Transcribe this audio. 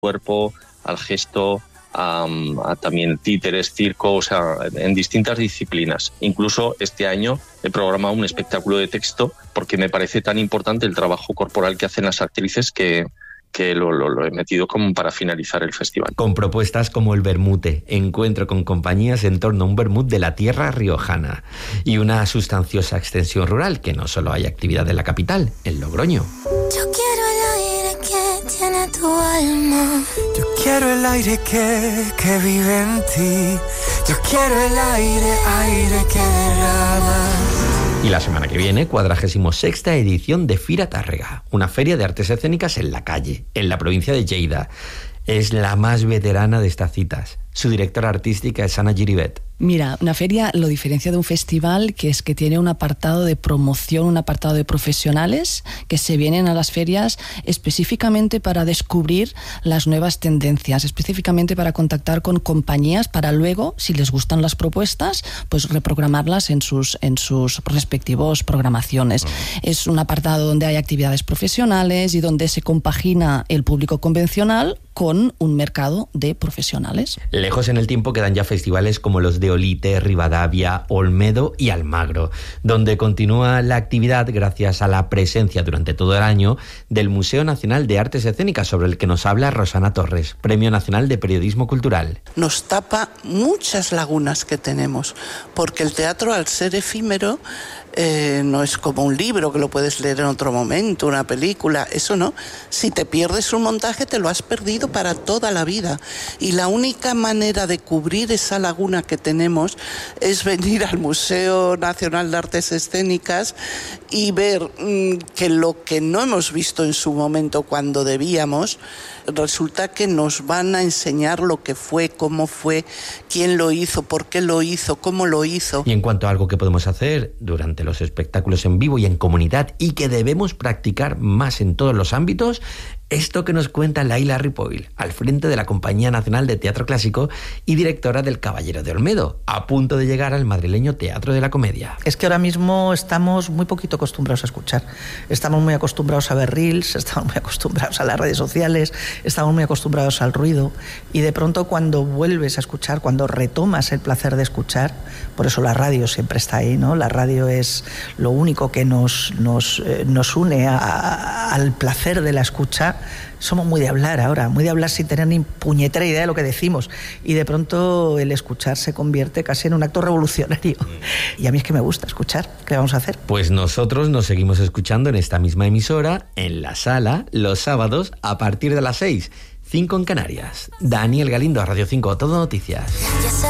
cuerpo, al gesto, a también títeres, circo, o sea, en distintas disciplinas. Incluso este año he programado un espectáculo de texto porque me parece tan importante el trabajo corporal que hacen las actrices que lo he metido como para finalizar el festival. Con propuestas como el Vermute, encuentro con compañías en torno a un vermut de la tierra riojana y una sustanciosa extensión rural, que no solo hay actividad en la capital, en Logroño. Yo quiero el aire que tiene tu alma. Yo quiero el aire que vive en ti. Yo quiero el aire que derrama. Y la semana que viene, 46ª edición de Fira Tàrrega, una feria de artes escénicas en la calle, en la provincia de Lleida. Es la más veterana de estas citas. Su directora artística es Ana Giribet. Mira, una feria lo diferencia de un festival, que es que tiene un apartado de promoción, un apartado de profesionales que se vienen a las ferias específicamente para descubrir las nuevas tendencias, específicamente para contactar con compañías para luego, si les gustan las propuestas, pues reprogramarlas en sus respectivos programaciones. Es un apartado donde hay actividades profesionales y donde se compagina el público convencional con un mercado de profesionales. Lejos en el tiempo quedan ya festivales como los de Olite, Rivadavia, Olmedo y Almagro, donde continúa la actividad gracias a la presencia durante todo el año del Museo Nacional de Artes Escénicas, sobre el que nos habla Rosana Torres, Premio Nacional de Periodismo Cultural. Nos tapa muchas lagunas que tenemos, porque el teatro, al ser efímero, no es como un libro que lo puedes leer en otro momento, una película, eso no. Si te pierdes un montaje, te lo has perdido para toda la vida. Y la única manera de cubrir esa laguna que tenemos es venir al Museo Nacional de Artes Escénicas y ver que lo que no hemos visto en su momento cuando debíamos, resulta que nos van a enseñar lo que fue, cómo fue, quién lo hizo, por qué lo hizo, cómo lo hizo. Y en cuanto a algo que podemos hacer durante los espectáculos en vivo y en comunidad y que debemos practicar más en todos los ámbitos, esto que nos cuenta Laila Ripoll, al frente de la Compañía Nacional de Teatro Clásico y directora del Caballero de Olmedo, a punto de llegar al madrileño Teatro de la Comedia. Es que ahora mismo estamos muy poquito acostumbrados a escuchar. Estamos muy acostumbrados a ver reels, estamos muy acostumbrados a las redes sociales, estamos muy acostumbrados al ruido, y de pronto cuando vuelves a escuchar, cuando retomas el placer de escuchar, por eso la radio siempre está ahí, ¿no? La radio es lo único que nos une al placer de la escucha. Somos muy de hablar ahora, muy de hablar sin tener ni puñetera idea de lo que decimos, y de pronto el escuchar se convierte casi en un acto revolucionario. Y a mí es que me gusta escuchar. ¿Qué vamos a hacer? Pues nosotros nos seguimos escuchando en esta misma emisora, en La Sala, los sábados a partir de las 6, 5 en Canarias. Daniel Galindo, Radio 5, Todo Noticias.